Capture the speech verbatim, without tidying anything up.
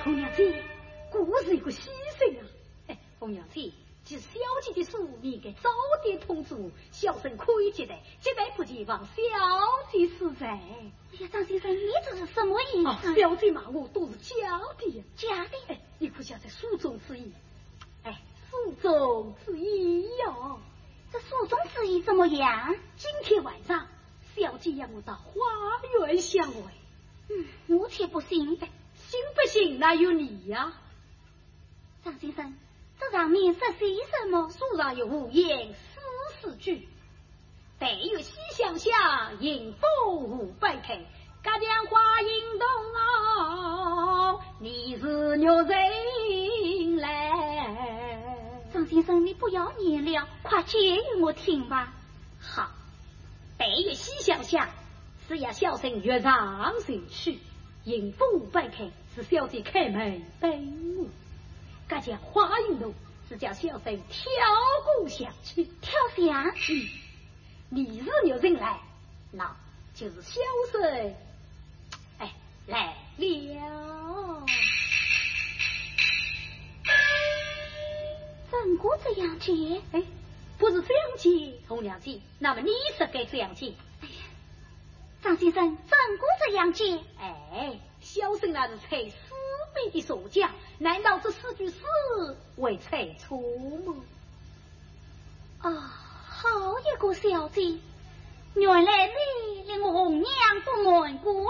红娘子，故是一个牺牲啊！哎，红娘子，这小姐的书，你该早点通知，小生可以接待，接待不及望小姐死在。哎呀，张先生，你这是什么意思？ 哦、小姐骂我都是假的， 假的。 哎，你可晓得书中之意？哎，书中之意哟， 这书中之意怎么样？ 今天晚上，小姐让我到花园相会。 嗯，我却不信。 哎，信不信那有你呀、啊。 张先生，这上面说些什么？ 书上有五言四四句。北岳西厢下，迎风五百开，嘎将花影动哦，你是牛人来。 张先生，你不要念了，快解与我听吧。 好，北岳西厢下是要小生约上神去，迎风五百开是小姐开门等我，嘎将花影动是叫小生跳鼓下去。 跳下？ 嗯，你是牛人来，那就是小生哎来了。 怎过这样接？ 哎，不是这样接，红娘子，那么你是该这样接。 哎呀，张先生，怎过这样接？ 哎，小生那是才四辈的所讲，难道这四句诗为才出吗？ 啊，好一个小姐，原来你令我红娘不瞒过